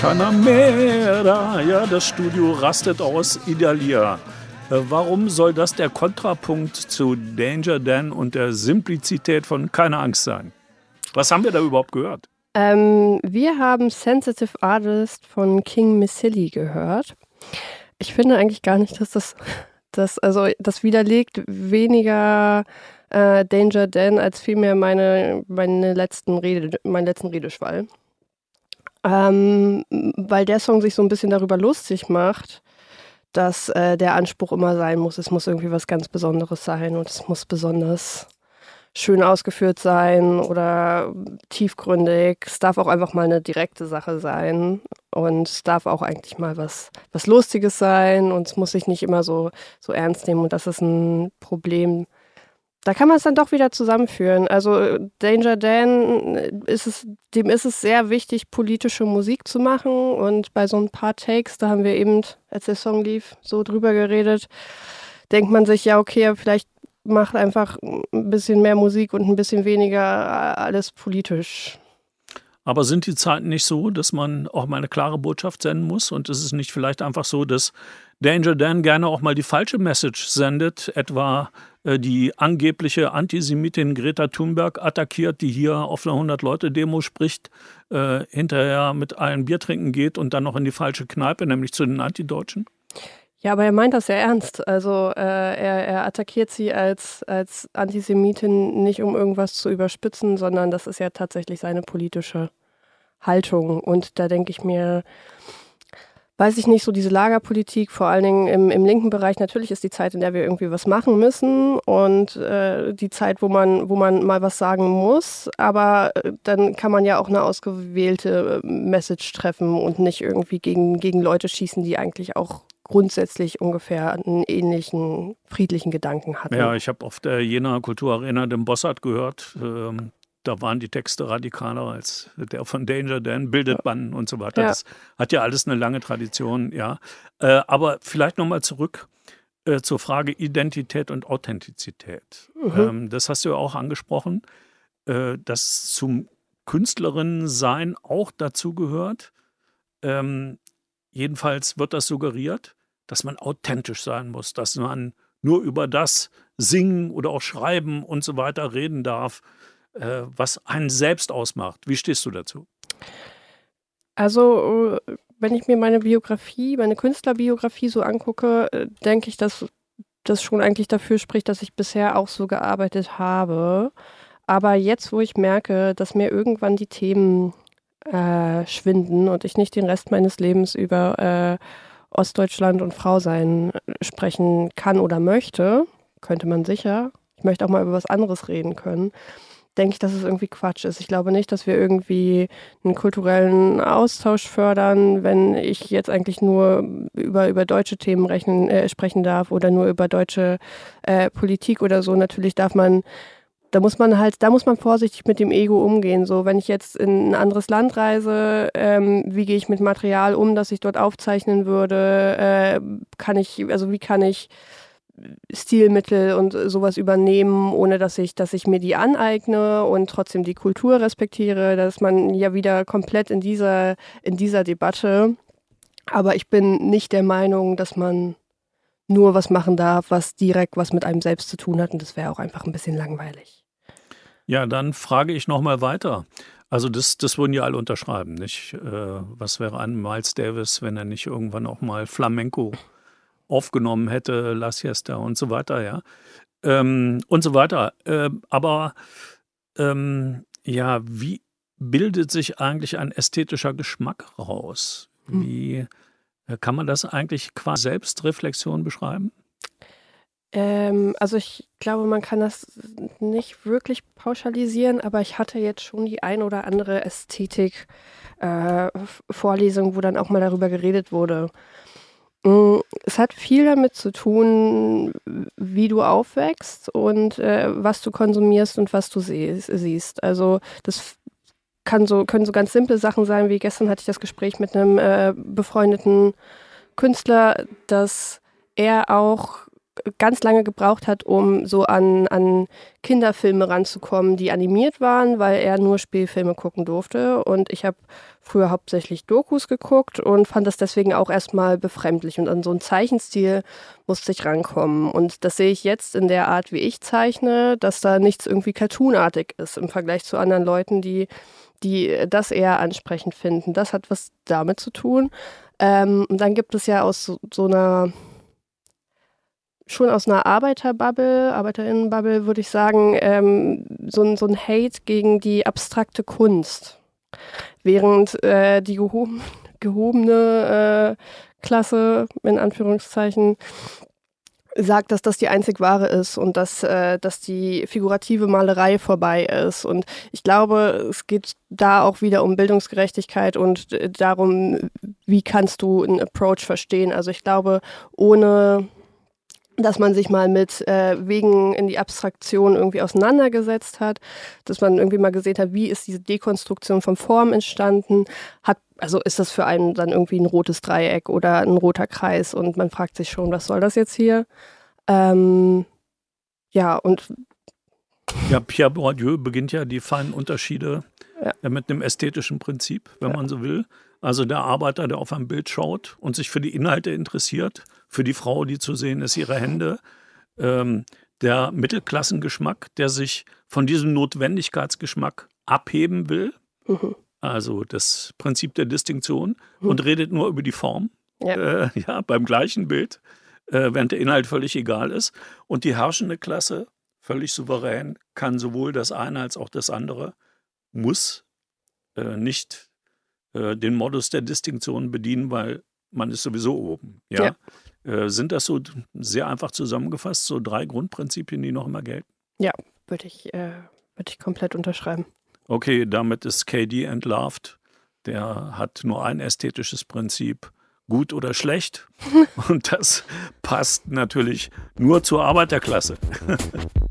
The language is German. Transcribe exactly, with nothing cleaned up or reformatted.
Panamera, ja, das Studio rastet aus Italia. Äh, Warum soll das der Kontrapunkt zu Danger Dan und der Simplizität von Keine Angst sein? Was haben wir da überhaupt gehört? Ähm, wir haben Sensitive Artist von King Missili gehört. Ich finde eigentlich gar nicht, dass das, das also das widerlegt weniger äh, Danger Dan als vielmehr meine, meine letzten Rede, meinen letzten Redeschwall. Ähm, weil der Song sich so ein bisschen darüber lustig macht, dass äh, der Anspruch immer sein muss, es muss irgendwie was ganz Besonderes sein und es muss besonders schön ausgeführt sein oder tiefgründig. Es darf auch einfach mal eine direkte Sache sein und es darf auch eigentlich mal was, was Lustiges sein und es muss sich nicht immer so, so ernst nehmen und das ist ein Problem. Da kann man es dann doch wieder zusammenführen. Also äh, Danger Dan, äh, ist es, dem ist es sehr wichtig, politische Musik zu machen. Und bei so ein paar Takes, da haben wir eben, als der Song lief, so drüber geredet, denkt man sich, ja, okay, vielleicht macht einfach ein bisschen mehr Musik und ein bisschen weniger äh, alles politisch. Aber sind die Zeiten nicht so, dass man auch mal eine klare Botschaft senden muss? Und ist es nicht vielleicht einfach so, dass Danger Dan gerne auch mal die falsche Message sendet, etwa äh, die angebliche Antisemitin Greta Thunberg attackiert, die hier auf einer hundert-Leute-Demo spricht, äh, hinterher mit allen Bier trinken geht und dann noch in die falsche Kneipe, nämlich zu den Antideutschen? Ja, aber er meint das ja ernst. Also äh, er, er attackiert sie als, als Antisemitin nicht, um irgendwas zu überspitzen, sondern das ist ja tatsächlich seine politische Haltung. Und da denke ich mir, weiß ich nicht, so diese Lagerpolitik, vor allen Dingen im, im linken Bereich, natürlich ist die Zeit, in der wir irgendwie was machen müssen und äh, die Zeit, wo man, wo man mal was sagen muss, aber äh, dann kann man ja auch eine ausgewählte äh, Message treffen und nicht irgendwie gegen, gegen Leute schießen, die eigentlich auch grundsätzlich ungefähr einen ähnlichen friedlichen Gedanken hatten. Ja, ich habe auf der Jena Kulturarena den Bossart gehört. Ähm, da waren die Texte radikaler als der von Danger Dan, bildet Banden und so weiter. Ja. Das hat ja alles eine lange Tradition, ja. Äh, aber vielleicht nochmal zurück äh, zur Frage Identität und Authentizität. Mhm. Ähm, das hast du ja auch angesprochen, äh, dass zum Künstlerinnensein auch dazu gehört. Ähm, jedenfalls wird das suggeriert, dass man authentisch sein muss, dass man nur über das singen oder auch schreiben und so weiter reden darf, äh, was einen selbst ausmacht. Wie stehst du dazu? Also, äh, wenn ich mir meine Biografie, meine Künstlerbiografie so angucke, äh, denke ich, dass das schon eigentlich dafür spricht, dass ich bisher auch so gearbeitet habe. Aber jetzt, wo ich merke, dass mir irgendwann die Themen äh, schwinden und ich nicht den Rest meines Lebens über äh, Ostdeutschland und Frausein äh, sprechen kann oder möchte, könnte man sicher. Ich möchte auch mal über was anderes reden können. Denke ich, dass es irgendwie Quatsch ist. Ich glaube nicht, dass wir irgendwie einen kulturellen Austausch fördern, wenn ich jetzt eigentlich nur über, über deutsche Themen rechnen, äh, sprechen darf oder nur über deutsche äh, Politik oder so. Natürlich darf man, da muss man halt, da muss man vorsichtig mit dem Ego umgehen. So, wenn ich jetzt in ein anderes Land reise, ähm, wie gehe ich mit Material um, das ich dort aufzeichnen würde? Äh, kann ich, also wie kann ich Stilmittel und sowas übernehmen, ohne dass ich, dass ich mir die aneigne und trotzdem die Kultur respektiere. Da ist man ja wieder komplett in dieser, in dieser Debatte. Aber ich bin nicht der Meinung, dass man nur was machen darf, was direkt was mit einem selbst zu tun hat. Und das wäre auch einfach ein bisschen langweilig. Ja, dann frage ich nochmal weiter. Also das, das würden ja alle unterschreiben, nicht? Äh, was wäre an Miles Davis, wenn er nicht irgendwann auch mal Flamenco aufgenommen hätte, La Siesta und so weiter, ja. Ähm, und so weiter. Äh, aber ähm, ja, wie bildet sich eigentlich ein ästhetischer Geschmack raus? Wie äh, kann man das eigentlich qua Selbstreflexion beschreiben? Ähm, also ich glaube, man kann das nicht wirklich pauschalisieren, aber ich hatte jetzt schon die ein oder andere Ästhetik-Vorlesung, wo dann auch mal darüber geredet wurde. Mm, Es hat viel damit zu tun, wie du aufwächst und äh, was du konsumierst und was du siehst. siehst. Also das kann so, können so ganz simple Sachen sein, wie gestern hatte ich das Gespräch mit einem äh, befreundeten Künstler, dass er auch ganz lange gebraucht hat, um so an, an Kinderfilme ranzukommen, die animiert waren, weil er nur Spielfilme gucken durfte. Und ich habe früher hauptsächlich Dokus geguckt und fand das deswegen auch erstmal befremdlich. Und an so einen Zeichenstil musste ich rankommen. Und das sehe ich jetzt in der Art, wie ich zeichne, dass da nichts irgendwie cartoonartig ist im Vergleich zu anderen Leuten, die, die das eher ansprechend finden. Das hat was damit zu tun. Ähm, und dann gibt es ja aus so, so einer, schon aus einer Arbeiterbubble, Arbeiterinnenbubble, würde ich sagen, ähm, so, ein, so ein Hate gegen die abstrakte Kunst. Während äh, die gehoben, gehobene äh, Klasse, in Anführungszeichen, sagt, dass das die einzig wahre ist und dass, äh, dass die figurative Malerei vorbei ist. Und ich glaube, es geht da auch wieder um Bildungsgerechtigkeit und äh, darum, wie kannst du einen Approach verstehen. Also ich glaube, ohne dass man sich mal mit äh, Wegen in die Abstraktion irgendwie auseinandergesetzt hat, dass man irgendwie mal gesehen hat, wie ist diese Dekonstruktion von Form entstanden, hat, also ist das für einen dann irgendwie ein rotes Dreieck oder ein roter Kreis und man fragt sich schon, was soll das jetzt hier? Ähm, ja, und Ja, Pierre Bourdieu beginnt ja die feinen Unterschiede Ja. äh, mit einem ästhetischen Prinzip, wenn Ja. man so will. Also der Arbeiter, der auf ein Bild schaut und sich für die Inhalte interessiert, für die Frau, die zu sehen ist, ihre Hände. Ähm, der Mittelklassengeschmack, der sich von diesem Notwendigkeitsgeschmack abheben will, mhm. also das Prinzip der Distinktion, Mhm. und redet nur über die Form, Ja. äh, ja, beim gleichen Bild, äh, während der Inhalt völlig egal ist. Und die herrschende Klasse, völlig souverän, kann sowohl das eine als auch das andere, muss äh, nicht äh, den Modus der Distinktion bedienen, weil man ist sowieso oben. Ja? Ja. Äh, sind das so sehr einfach zusammengefasst, so drei Grundprinzipien, die noch immer gelten? Würde ich, äh, würde ich komplett unterschreiben. Okay, damit ist K D entlarvt. Der hat nur ein ästhetisches Prinzip, gut oder schlecht. Und das passt natürlich nur zur Arbeiterklasse.